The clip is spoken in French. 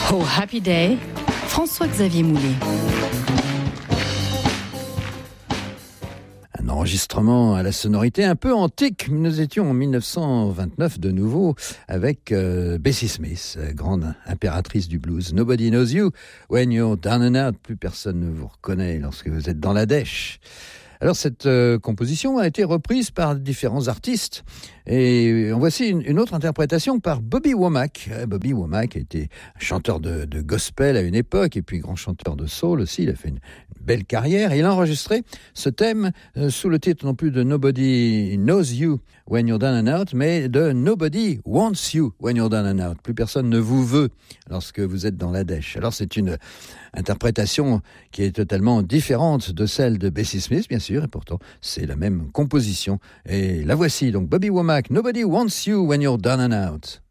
Oh Happy Day, François-Xavier Moulet. Un enregistrement à la sonorité un peu antique. Nous étions en 1929 de nouveau avec Bessie Smith, grande impératrice du blues. Nobody knows you when you're down and out. Plus personne ne vous reconnaît lorsque vous êtes dans la dèche. Alors cette composition a été reprise par différents artistes et en voici une autre interprétation par Bobby Womack. Bobby Womack a été un chanteur de gospel à une époque et puis grand chanteur de soul aussi. Il a fait une belle carrière et il a enregistré ce thème sous le titre non plus de Nobody Knows You When You're Down and Out, mais de Nobody Wants You When You're Down and Out. Plus personne ne vous veut lorsque vous êtes dans la dèche. Alors c'est une interprétation qui est totalement différente de celle de Bessie Smith, bien sûr, et pourtant c'est la même composition. Et la voici donc, Bobby Womack, Nobody Wants You When You're Down and Out.